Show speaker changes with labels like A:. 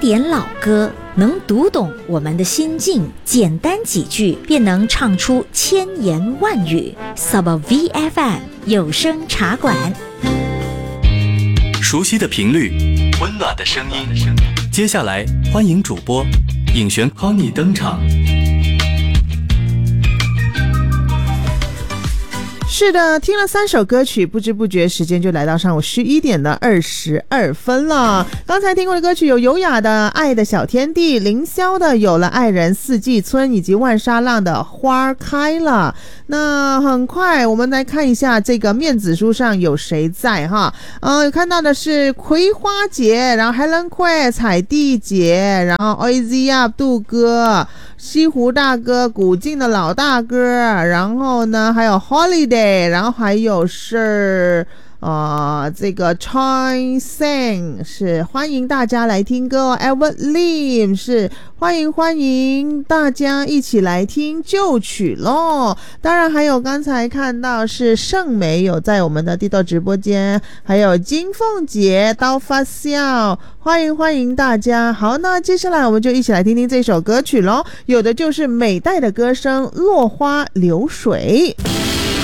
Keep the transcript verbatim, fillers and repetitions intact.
A: 典老歌，能读懂我们的心境，简单几句便能唱出千言万语。 Sub V F M 有声茶馆，
B: 熟悉的频率，温暖的声音。接下来欢迎主播尹璇 Honey 登场。
C: 是的，听了三首歌曲，不知不觉时间就来到上午十一点的二十二分了。刚才听过的歌曲有优雅的《爱的小天地》，凌霄的《有了爱人》，四季春，以及万沙浪的《花开了》。那很快我们来看一下这个面子书上有谁在哈，呃，有看到的是葵花姐，然后 Helen Quay 彩地姐，然后 O Z Up 杜哥，西湖大哥，古晋的老大哥，然后呢还有 Holiday， 然后还有是呃，这个 Choi Sang 是欢迎大家来听歌哦， Albert Lim 是欢迎欢迎大家一起来听旧曲咯。当然还有刚才看到是盛美有在我们的地道直播间，还有金凤姐刀发笑，欢迎欢迎大家。好，那接下来我们就一起来听听这首歌曲咯，有的就是美代的歌声落花流水。